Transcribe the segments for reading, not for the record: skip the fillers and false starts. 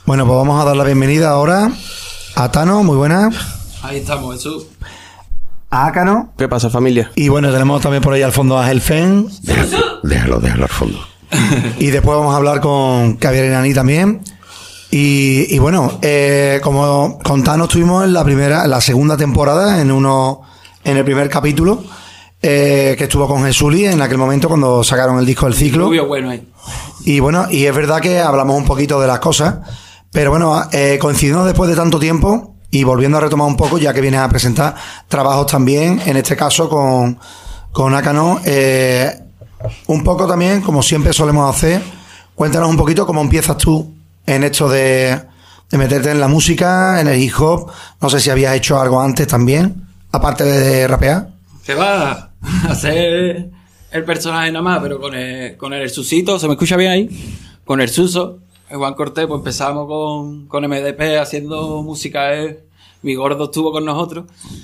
Bueno, pues vamos a dar la bienvenida ahora a Tano, muy buena. Ahí estamos, Jesús. A Ácano. ¿Qué pasa, familia? Y bueno, tenemos también por ahí al fondo a Gelfen. Déjalo al fondo. Y después vamos a hablar con Javier Enani también. Y bueno, como con Tano estuvimos en la segunda temporada, en el primer capítulo, que estuvo con Jesuli en aquel momento cuando sacaron el disco del ciclo. Rubio bueno ahí. Y bueno, y es verdad que hablamos un poquito de las cosas, pero bueno, coincidimos después de tanto tiempo y volviendo a retomar un poco, ya que vienes a presentar trabajos también, en este caso con Ácano, un poco también, como siempre solemos hacer, cuéntanos un poquito cómo empiezas tú en esto de meterte en la música, en el hip hop. No sé si habías hecho algo antes también, aparte de rapear. Se va a hacer el personaje nada más, pero con el Susito, ¿se me escucha bien ahí? Con el Suso, el Juan Cortés, pues empezamos con MDP haciendo música. Mi gordo estuvo con nosotros.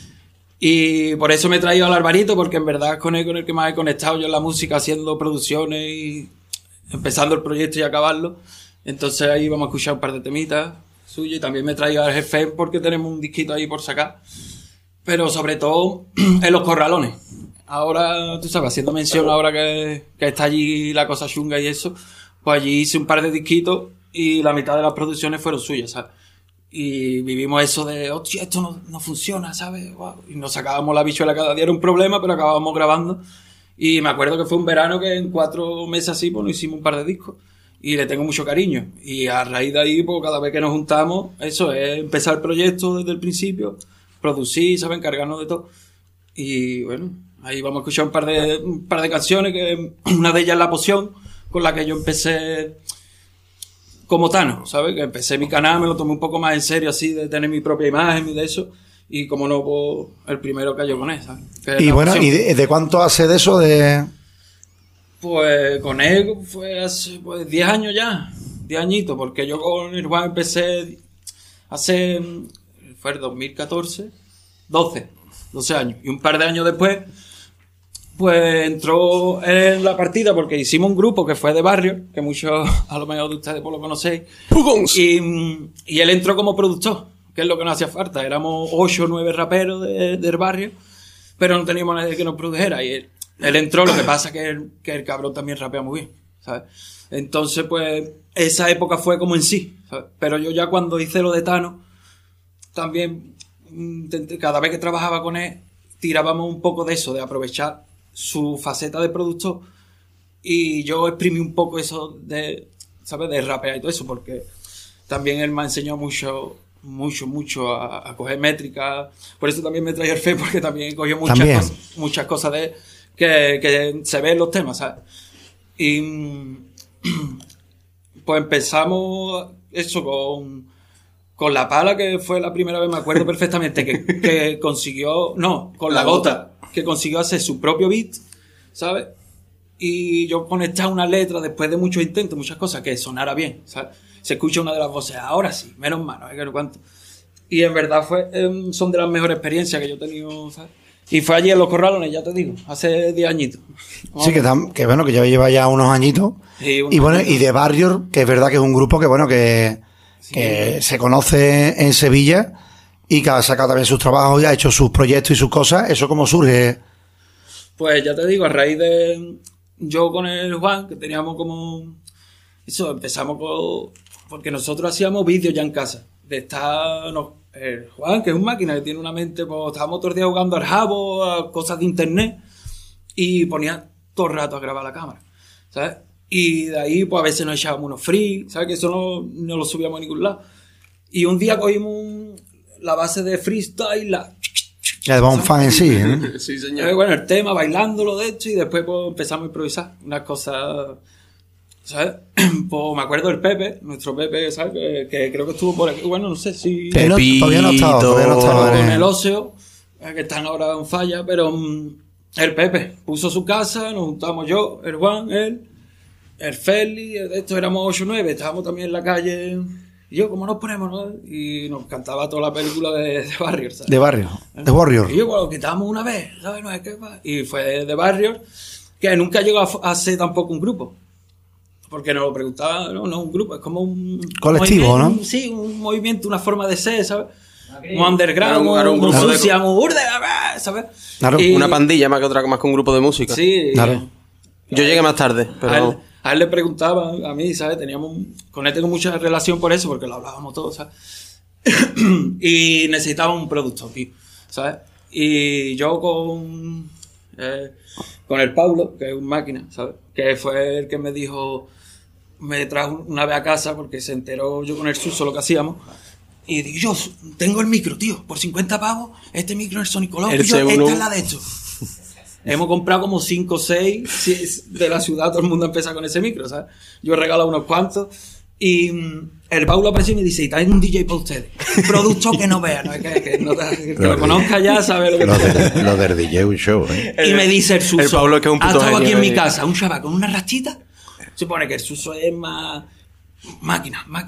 Y por eso me he traído al Alvarito, porque en verdad es con el que más he conectado yo en la música, haciendo producciones y empezando el proyecto y acabarlo. Entonces ahí vamos a escuchar un par de temitas suyas. Y también me he traído al jefe porque tenemos un disquito ahí por sacar. Pero sobre todo en los corralones. Ahora, tú sabes, haciendo mención ahora que está allí la cosa chunga y eso, pues allí hice un par de disquitos y la mitad de las producciones fueron suyas, ¿sabes? Y vivimos eso de, hostia, esto no funciona, ¿sabes? Wow. Y nos sacábamos la bichuela cada día, era un problema, pero acabábamos grabando. Y me acuerdo que fue un verano que en 4 meses así, pues nos hicimos un par de discos. Y le tengo mucho cariño. Y a raíz de ahí, pues cada vez que nos juntamos, eso es empezar el proyecto desde el principio, producir, ¿sabes? Encargarnos de todo. Y bueno, ahí vamos a escuchar un par de canciones, que una de ellas es La Poción, con la que yo empecé como Tano, ¿sabes? Que empecé mi canal, me lo tomé un poco más en serio, así, de tener mi propia imagen y de eso. Y como no, pues, el primero cayó con él, ¿sabes? Y bueno, ¿y de cuánto hace de eso? Pues con él fue hace 10 años ya, 10 añitos, porque yo con el Juan empecé fue el 2014, 12 años. Y un par de años después, pues entró en la partida porque hicimos un grupo que fue de barrio, que muchos a lo mejor de ustedes pues lo conocéis. Y él entró como productor, que es lo que nos hacía falta. Éramos 8 o 9 raperos del barrio, pero no teníamos nadie que nos produjera. Y él entró, lo que pasa que el cabrón también rapea muy bien, ¿sabes? Entonces, pues, esa época fue como en sí, ¿sabes? Pero yo ya cuando hice lo de Tano, también, cada vez que trabajaba con él, tirábamos un poco de eso, de aprovechar su faceta de productor, y yo exprimí un poco eso de, ¿sabes? De rapear y todo eso, porque también él me enseñó mucho a coger métricas. Por eso también me traía el fe, porque también cogió muchas cosas de que se ven en los temas, ¿sabes? Y pues empezamos eso con La Pala, que fue la primera vez, me acuerdo perfectamente, que consiguió, con La Gota, que consiguió hacer su propio beat, ¿sabes? Y yo conectaba una letra después de muchos intentos, muchas cosas, que sonara bien, ¿sabes? Se escucha una de las voces, ahora sí, menos mal, no sé qué cuánto. Y en verdad son de las mejores experiencias que yo he tenido, ¿sabes? Y fue allí en Los Corralones, ya te digo, hace 10 añitos. Sí, que bueno, que ya lleva ya unos añitos. Sí, y bueno, y de Barrios, que es verdad que es un grupo que bueno, que se conoce en Sevilla y que ha sacado también sus trabajos y ha hecho sus proyectos y sus cosas. ¿Eso cómo surge? Pues ya te digo, a raíz de yo con el Juan, que teníamos como eso, empezamos porque nosotros hacíamos vídeos ya en casa, de estar el Juan, que es un máquina, que tiene una mente, pues estábamos todos los días jugando al jabo, a cosas de internet, y ponía todo el rato a grabar la cámara, ¿sabes? Y de ahí, pues a veces nos echábamos unos free, ¿sabes? Que eso no lo subíamos a ningún lado. Y un día cogimos la base de freestyle, la de Bon Fan en sí, ¿eh? Sí, señor. Bueno, el tema, bailándolo de hecho, y después pues empezamos a improvisar unas cosas, ¿sabes? Pues me acuerdo del Pepe, nuestro Pepe, ¿sabes? Que creo que estuvo por aquí. Bueno, no sé si... todavía no estaba. Con el Ocio, que están ahora en falla, pero el Pepe puso su casa, nos juntamos yo, el Juan, él, el Feli, estos éramos 8 o 9, estábamos también en la calle. Y yo, ¿cómo nos ponemos, no? Y nos cantaba toda la película de Barrios, ¿sabes? De Barrios, de Warrior. Y yo, bueno, lo quitábamos una vez, ¿sabes? No es que... Y fue de Barrios, que nunca llegó a ser tampoco un grupo. porque nos lo preguntaba, no, un grupo, es como un colectivo, ¿no? Sí, un movimiento, una forma de ser, ¿sabes? Un underground, Claro, un un grupo de- sucia, un urde, ¿sabes? Claro. Y- Una pandilla más que un grupo de música. Sí. Claro. Yo llegué más tarde, pero... A él le preguntaba, a mí, ¿sabes? Con él tengo mucha relación por eso, porque lo hablábamos todos, ¿sabes? Y necesitaba un productor, tío, ¿sabes? Y yo con el Pablo, que es un máquina, ¿sabes? Que fue el que me dijo, me trajo una vez a casa porque se enteró yo con el Suso lo que hacíamos. Y digo, yo tengo el micro, tío, por 50 pavos, este micro es el Sónico Loco, El esta segundo. es la de esto. Hemos comprado como 5 o 6 de la ciudad, todo el mundo empieza con ese micro, ¿sabes? Yo he regalado unos cuantos. Y el Paulo apareció y me dice, y traen un DJ para ustedes. Un producto que no vea, ¿no? que lo conozca ya, sabe lo que Lo del DJ es un show, ¿eh? Y me dice el Suso, el Pablo que es un ha puto estado aquí genio, en mi ¿eh? casa, un chaval con una rastita. Supone que el Suso es más máquina,